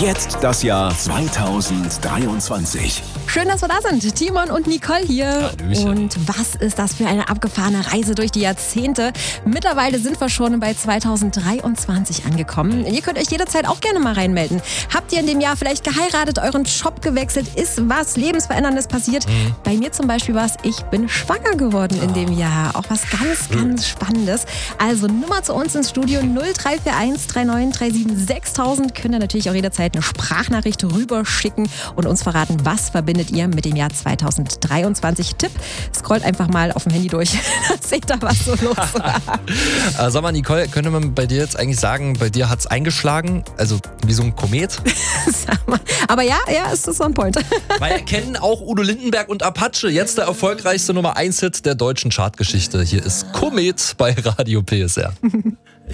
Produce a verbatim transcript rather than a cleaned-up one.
Jetzt das Jahr zweitausenddreiundzwanzig. Schön, dass wir da sind. Timon und Nicole hier. Hallöchen. Und was ist das für eine abgefahrene Reise durch die Jahrzehnte? Mittlerweile sind wir schon bei zweitausenddreiundzwanzig angekommen. Ihr könnt euch jederzeit auch gerne mal reinmelden. Habt ihr in dem Jahr vielleicht geheiratet, euren Job gewechselt? Ist was Lebensveränderndes passiert? Mhm. Bei mir zum Beispiel war es, ich bin schwanger geworden in dem Jahr. Auch was ganz, ganz Spannendes. Also Nummer zu uns ins Studio null drei vier eins drei neun drei sieben sechstausend. Könnt ihr natürlich auch jederzeit eine Sprachnachricht rüberschicken und uns verraten, was verbindet ihr mit dem Jahr zweitausenddreiundzwanzig. Tipp, scrollt einfach mal auf dem Handy durch. Dann seht ihr, was so los war. äh, sag mal, Nicole, könnte man bei dir jetzt eigentlich sagen, bei dir hat es eingeschlagen? Also wie so ein Komet? Sag mal. Aber ja, ja, ist das on point. Weil erkennen auch Udo Lindenberg und Apache, jetzt der erfolgreichste Nummer eins Hit der deutschen Chartgeschichte. Hier ist Komet bei Radio P S R.